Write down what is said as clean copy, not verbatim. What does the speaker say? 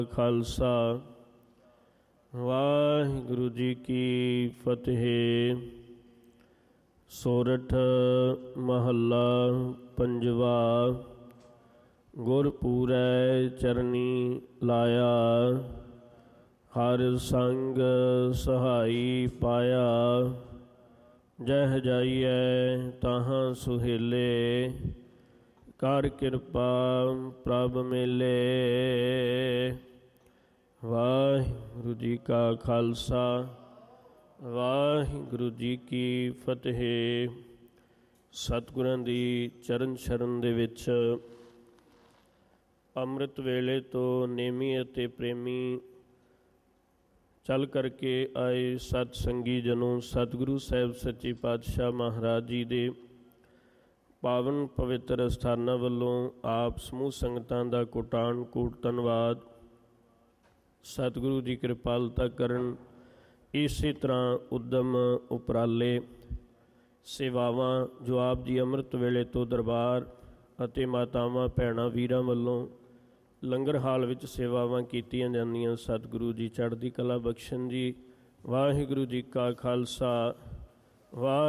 ਖਾਲਸਾ ਵਾਹਿਗੁਰੂ ਜੀ ਕੀ ਫਤਿਹ। ਸੋਰਠ ਮਹੱਲਾ ਪੰਜਵਾ। ਗੁਰਪੂਰੈ ਚਰਨੀ ਲਾਇਆ, ਹਰ ਸੰਗ ਸਹਾਈ ਪਾਇਆ। ਜਹ ਜਾਈਐ ਤਾਹਾਂ ਸੁਹੇਲੇ, ਕਰ ਕਿਰਪਾ ਪ੍ਰਭ ਮੇਲੇ। ਵਾਹਿਗੁਰੂ ਜੀ ਕਾ ਖਾਲਸਾ ਵਾਹਿਗੁਰੂ ਜੀ ਕੀ ਫਤਿਹ। ਸਤਿਗੁਰਾਂ ਦੀ ਚਰਨ ਸ਼ਰਨ ਦੇ ਵਿੱਚ ਅੰਮ੍ਰਿਤ ਵੇਲੇ ਤੋਂ ਨੇਮੀ ਅਤੇ ਪ੍ਰੇਮੀ ਚੱਲ ਕਰਕੇ ਆਏ ਸਤ ਸੰਗੀ ਜਨੋਂ, ਸਤਿਗੁਰੂ ਸਾਹਿਬ ਸੱਚੇ ਪਾਤਸ਼ਾਹ ਮਹਾਰਾਜ ਜੀ ਦੇ ਪਾਵਨ ਪਵਿੱਤਰ ਅਸਥਾਨਾਂ ਵੱਲੋਂ ਆਪ ਸਮੂਹ ਸੰਗਤਾਂ ਦਾ ਕੋਟਾਨ ਕੋਟ ਧੰਨਵਾਦ। ਸਤਿਗੁਰੂ ਜੀ ਕਿਰਪਾਲਤਾ ਕਰਨ। ਇਸੇ ਤਰ੍ਹਾਂ ਉੱਦਮ ਉਪਰਾਲੇ ਸੇਵਾਵਾਂ ਜੋ ਆਪ ਜੀ ਅੰਮ੍ਰਿਤ ਵੇਲੇ ਤੋਂ ਦਰਬਾਰ ਅਤੇ ਮਾਤਾਵਾਂ ਭੈਣਾਂ ਵੀਰਾਂ ਵੱਲੋਂ ਲੰਗਰ ਹਾਲ ਵਿੱਚ ਸੇਵਾਵਾਂ ਕੀਤੀਆਂ ਜਾਂਦੀਆਂ, ਸਤਿਗੁਰੂ ਜੀ ਚੜ੍ਹਦੀ ਕਲਾ ਬਖਸ਼ਣ ਜੀ। ਵਾਹਿਗੁਰੂ ਜੀ ਕਾ ਖਾਲਸਾ ਵਾਹਿਗੁਰੂ